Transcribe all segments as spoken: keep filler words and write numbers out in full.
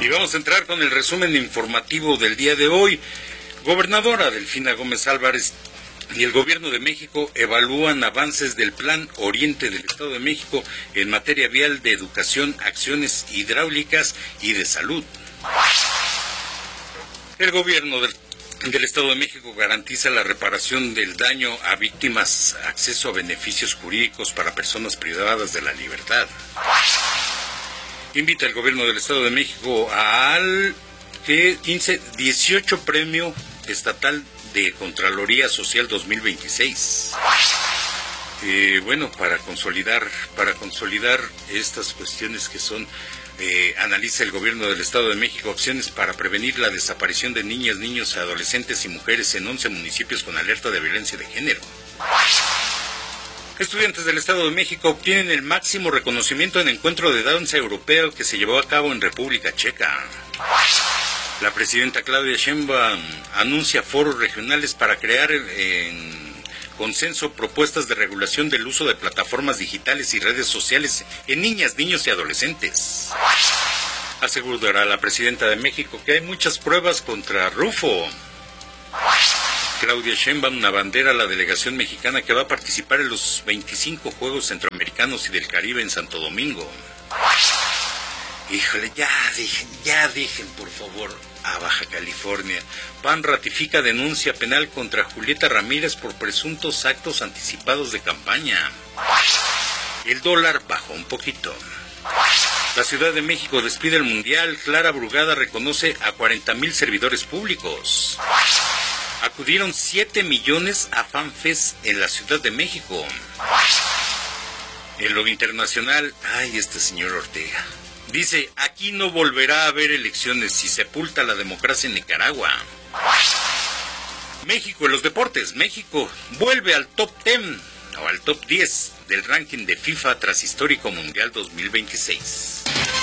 Y vamos a entrar con el resumen informativo del día de hoy. Gobernadora Delfina Gómez Álvarez y el Gobierno de México evalúan avances del Plan Oriente del Estado de México en materia vial, de educación, acciones hidráulicas y de salud. El Gobierno del, del Estado de México garantiza la reparación del daño a víctimas, acceso a beneficios jurídicos para personas privadas de la libertad. Invita el Gobierno del Estado de México al quince, dieciocho Premio Estatal de Contraloría Social dos mil veintiséis. Eh, bueno, para consolidar, para consolidar estas cuestiones que son, eh, analiza el Gobierno del Estado de México opciones para prevenir la desaparición de niñas, niños, adolescentes y mujeres en once municipios con alerta de violencia de género. Estudiantes del Estado de México obtienen el máximo reconocimiento en encuentro de danza europeo que se llevó a cabo en República Checa. La presidenta Claudia Sheinbaum anuncia foros regionales para crear en consenso propuestas de regulación del uso de plataformas digitales y redes sociales en niñas, niños y adolescentes. Asegurará la presidenta de México que hay muchas pruebas contra Rufo. Claudia Sheinbaum abandera a la delegación mexicana que va a participar en los veinticinco Juegos Centroamericanos y del Caribe en Santo Domingo. Híjole, ya dejen, ya dejen, por favor, a Baja California. P A N ratifica denuncia penal contra Julieta Ramírez por presuntos actos anticipados de campaña. El dólar bajó un poquito. La Ciudad de México despide el Mundial. Clara Brugada reconoce a cuarenta mil servidores públicos. Acudieron siete millones a FanFest en la Ciudad de México. En lo internacional, ay, este señor Ortega dice, aquí no volverá a haber elecciones si sepulta la democracia en Nicaragua. México en los deportes, México vuelve al top diez o al top diez del ranking de FIFA tras histórico Mundial dos mil veintiséis.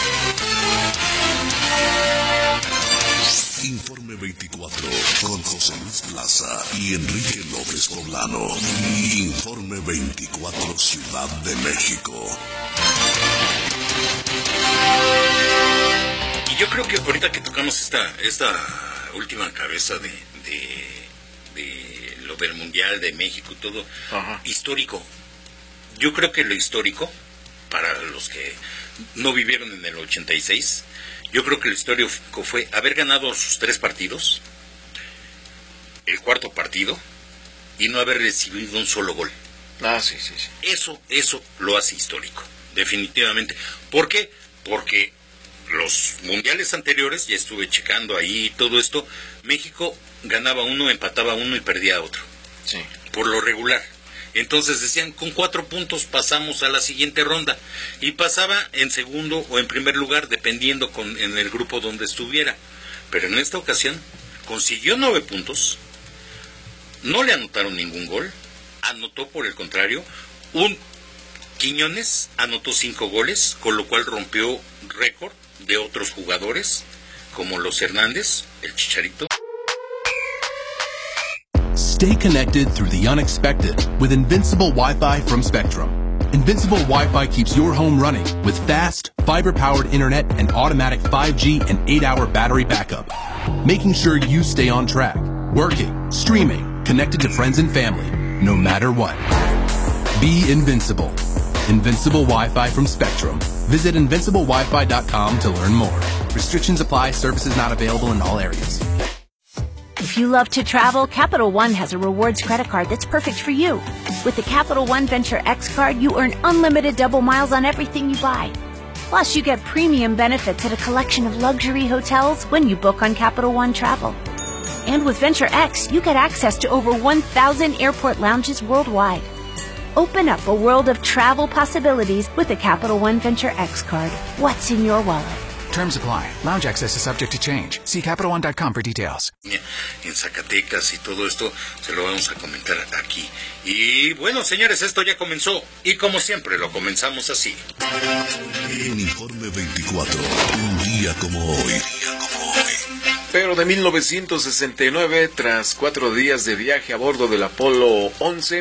Informe veinticuatro con José Luis Plaza y Enrique López Poblano. Informe veinticuatro, Ciudad de México. Y yo creo que ahorita que tocamos esta esta última cabeza de, de, de lo del Mundial de México y todo, ajá, histórico, yo creo que lo histórico, para los que no vivieron en el ochenta y seis, yo creo que lo histórico fue haber ganado sus tres partidos, el cuarto partido, y no haber recibido un solo gol. Ah, sí, sí, sí. Eso, eso lo hace histórico, definitivamente. ¿Por qué? Porque los mundiales anteriores, ya estuve checando ahí todo esto, México ganaba uno, empataba uno y perdía otro. Sí. Por lo regular. Entonces decían, con cuatro puntos pasamos a la siguiente ronda. Y pasaba en segundo o en primer lugar, dependiendo con, en el grupo donde estuviera. Pero en esta ocasión, consiguió nueve puntos, no le anotaron ningún gol, anotó por el contrario, un Quiñones anotó cinco goles, con lo cual rompió récord de otros jugadores, como los Hernández, el Chicharito. Stay connected through the unexpected with Invincible Wi-Fi from Spectrum. Invincible Wi-Fi keeps your home running with fast, fiber-powered internet and automatic five G and eight hour battery backup, making sure you stay on track, working, streaming, connected to friends and family, no matter what. Be invincible. Invincible Wi-Fi from Spectrum. Visit invincible wi fi dot com to learn more. Restrictions apply. Services not available in all areas. If you love to travel, Capital One has a rewards credit card that's perfect for you. With the Capital One Venture X card, you earn unlimited double miles on everything you buy. Plus, you get premium benefits at a collection of luxury hotels when you book on Capital One Travel. And with Venture X, you get access to over one thousand airport lounges worldwide. Open up a world of travel possibilities with the Capital One Venture X card. What's in your wallet? Terms apply. Lounge access is subject to change. See capital one dot com for details. En Zacatecas y todo esto se lo vamos a comentar aquí. Y bueno, señores, esto ya comenzó. Y como siempre, lo comenzamos así. En Informe veinticuatro, un día como hoy. Un día como hoy. Pero de mil novecientos sesenta y nueve, tras cuatro días de viaje a bordo del Apolo once,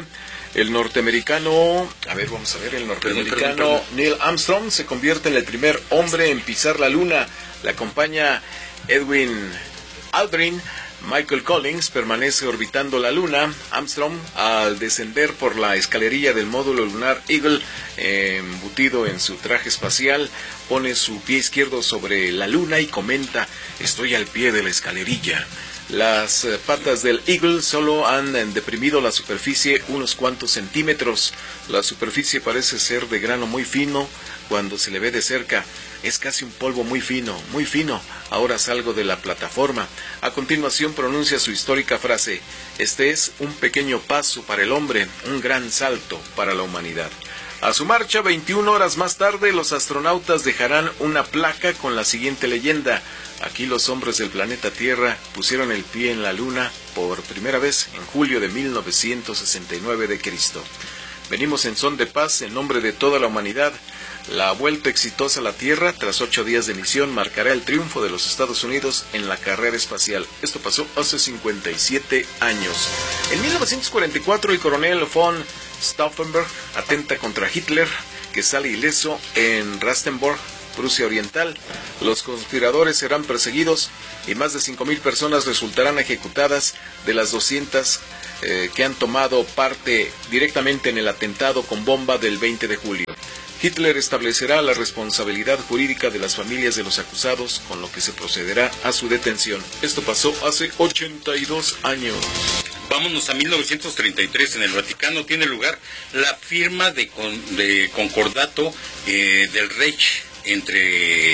El norteamericano, a ver, vamos a ver, el norteamericano perdón, perdón, perdón. Neil Armstrong se convierte en el primer hombre en pisar la luna. La acompaña Edwin Aldrin. Michael Collins permanece orbitando la Luna. Armstrong, al descender por la escalerilla del módulo lunar Eagle, eh, embutido en su traje espacial, pone su pie izquierdo sobre la Luna y comenta: estoy al pie de la escalerilla. Las eh, patas del Eagle solo han eh, deprimido la superficie unos cuantos centímetros. La superficie parece ser de grano muy fino cuando se le ve de cerca. Es casi un polvo muy fino, muy fino. Ahora salgo de la plataforma. A continuación pronuncia su histórica frase: este es un pequeño paso para el hombre, un gran salto para la humanidad. A su marcha, veintiuna horas más tarde, los astronautas dejarán una placa con la siguiente leyenda: aquí los hombres del planeta Tierra pusieron el pie en la Luna por primera vez en julio de mil novecientos sesenta y nueve de Cristo. Venimos en son de paz en nombre de toda la humanidad. La vuelta exitosa a la Tierra, tras ocho días de misión, marcará el triunfo de los Estados Unidos en la carrera espacial. Esto pasó hace cincuenta y siete años. En mil novecientos cuarenta y cuatro, el coronel von Stauffenberg atenta contra Hitler, que sale ileso en Rastenburg, Prusia Oriental. Los conspiradores serán perseguidos y más de cinco mil personas resultarán ejecutadas de las doscientas eh, que han tomado parte directamente en el atentado con bomba del veinte de julio. Hitler establecerá la responsabilidad jurídica de las familias de los acusados, con lo que se procederá a su detención. Esto pasó hace ochenta y dos años. Vámonos a mil novecientos treinta y tres. En el Vaticano tiene lugar la firma de, con, de concordato eh, del Reich entre eh,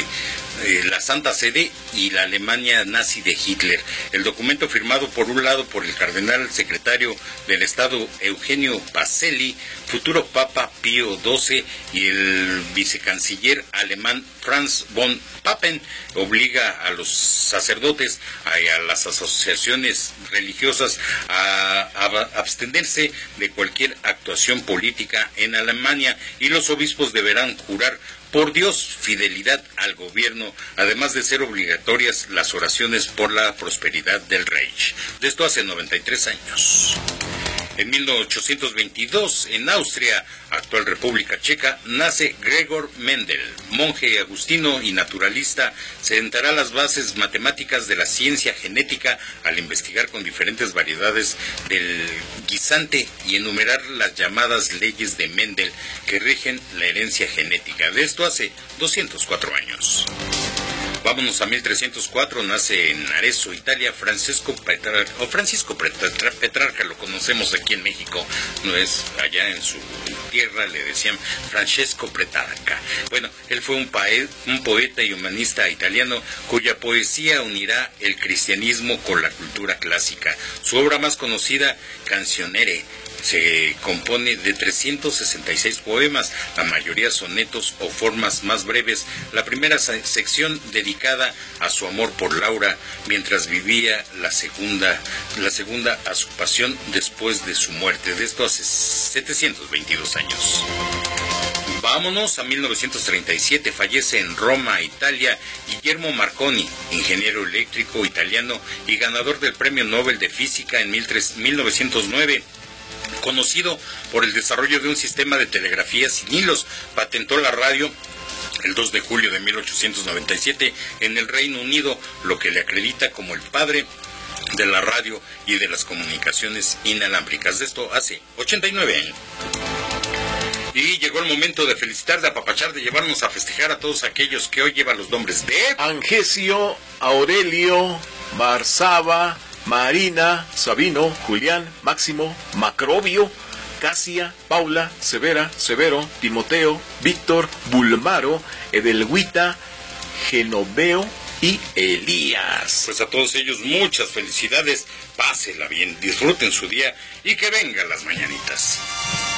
la Santa Sede y la Alemania nazi de Hitler. El documento, firmado por un lado por el cardenal secretario del Estado Eugenio Pacelli, futuro Papa Pío doce, y el vicecanciller alemán Franz von Papen, obliga a los sacerdotes y a, a las asociaciones religiosas a, a abstenerse de cualquier actuación política en Alemania, y los obispos deberán jurar por Dios fidelidad al gobierno, además de ser obligatorias las oraciones por la prosperidad del Reich. De esto hace noventa y tres años. En mil ochocientos veintidós, en Austria, actual República Checa, nace Gregor Mendel, monje agustino y naturalista. Sentará las bases matemáticas de la ciencia genética al investigar con diferentes variedades del guisante y enumerar las llamadas leyes de Mendel que rigen la herencia genética. De esto hace doscientos cuatro años. Vámonos a mil trescientos cuatro, nace en Arezzo, Italia, Francisco Petrarca, o Francisco Petrarca, lo conocemos aquí en México, no es allá en su tierra, le decían Francesco Petrarca. Bueno, él fue un, pae, un poeta y humanista italiano cuya poesía unirá el cristianismo con la cultura clásica. Su obra más conocida, Canzoniere, se compone de trescientos sesenta y seis poemas, la mayoría sonetos o formas más breves. La primera sección dedicada a su amor por Laura mientras vivía, la segunda, la segunda a su pasión después de su muerte. De esto hace setecientos veintidós años. Vámonos a mil novecientos treinta y siete, fallece en Roma, Italia, Guillermo Marconi, ingeniero eléctrico italiano y ganador del Premio Nobel de Física en mil novecientos nueve. Conocido por el desarrollo de un sistema de telegrafía sin hilos, patentó la radio el dos de julio de mil ochocientos noventa y siete en el Reino Unido, lo que le acredita como el padre de la radio y de las comunicaciones inalámbricas. De esto hace ochenta y nueve años. Y llegó el momento de felicitar, de apapachar, de llevarnos a festejar a todos aquellos que hoy llevan los nombres de Angesio, Aurelio, Barzaba, Marina, Sabino, Julián, Máximo, Macrobio, Casia, Paula, Severa, Severo, Timoteo, Víctor, Bulmaro, Edelguita, Genoveo y Elías. Pues a todos ellos muchas felicidades, pásenla bien, disfruten su día y que vengan las mañanitas.